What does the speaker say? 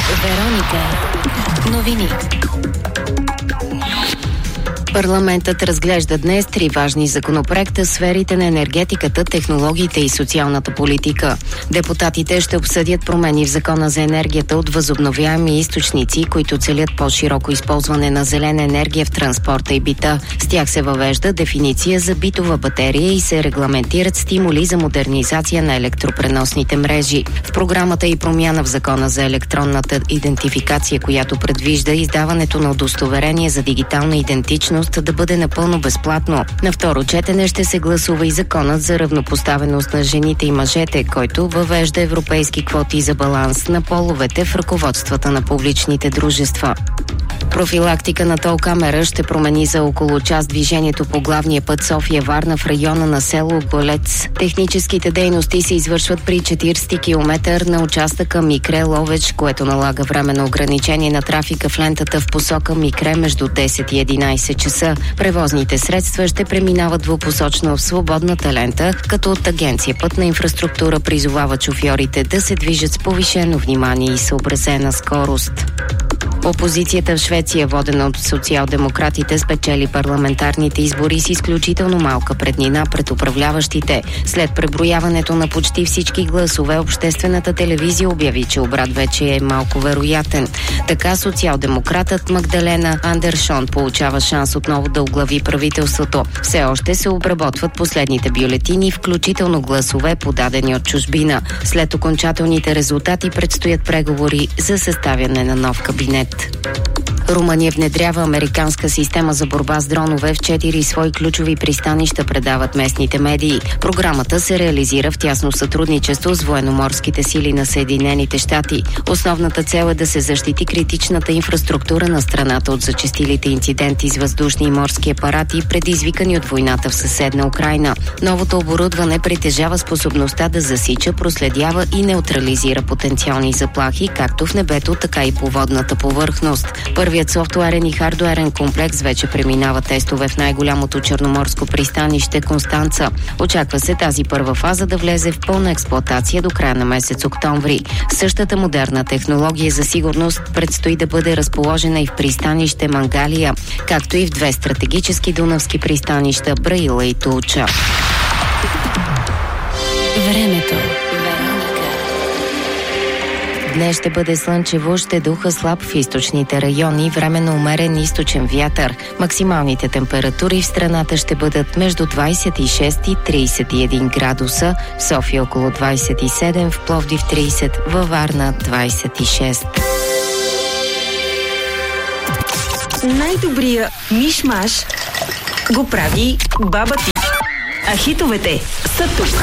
Вероника. Новини. Парламентът разглежда днес 3 важни законопроекта в сферите на енергетиката, технологиите и социалната политика. Депутатите ще обсъдят промени в Закона за енергията от възобновяеми източници, които целят по-широко използване на зелена енергия в транспорта и бита. С тях се въвежда дефиниция за битова батерия и се регламентират стимули за модернизация на електропреносните мрежи. В програмата и промяна в Закона за електронната идентификация, която предвижда издаването на удостоверение за дигитална идентичност да бъде напълно безплатно. На второ четене ще се гласува и Законът за равнопоставеност на жените и мъжете, който въвежда европейски квоти за баланс на половете в ръководствата на публичните дружества. Профилактика на тол камера ще промени за около час движението по главния път София-Варна в района на село Голец. Техническите дейности се извършват при 40 км на участъка Микре-Ловеч, което налага временно ограничение на трафика в лентата в посока Микре между 10 и 11 часа. Превозните средства ще преминават двупосочно в свободната лента, като от Агенция Пътна инфраструктура призовава шофьорите да се движат с повишено внимание и съобразена скорост. Опозицията в Швеция, водена от социал-демократите, спечели парламентарните избори с изключително малка преднина пред управляващите. След преброяването на почти всички гласове, обществената телевизия обяви, че обрат вече е малко вероятен. Така социал-демократът Магдалена Андершон получава шанс отново да оглави правителството. Все още се обработват последните бюлетини, включително гласове, подадени от чужбина. След окончателните резултати предстоят преговори за съставяне на нов кабинет. Румъния внедрява американска система за борба с дронове в 4 свои ключови пристанища, предават местните медии. Програмата се реализира в тясно сътрудничество с военноморските сили на Съединените щати. Основната цел е да се защити критичната инфраструктура на страната от зачестилите инциденти с въздушни и морски апарати, предизвикани от войната в съседна Украйна. Новото оборудване притежава способността да засича, проследява и неутрализира потенциални заплахи, както в небето, така и по водната повърхност. Първият софтуерен и хардуерен комплекс вече преминава тестове в най-голямото черноморско пристанище Констанца. Очаква се тази първа фаза да влезе в пълна експлоатация до края на месец октомври. Същата модерна технология за сигурност предстои да бъде разположена и в пристанище Мангалия, както и в 2 стратегически дунавски пристанища Браила и Тулча. Времето. Днес ще бъде слънчево, ще духа слаб в източните райони, временно умерен източен вятър. Максималните температури в страната ще бъдат между 26 и 31 градуса, в София около 27, в Пловдив 30, във Варна 26. Най-добрия миш-маш го прави баба ти. А хитовете са тук.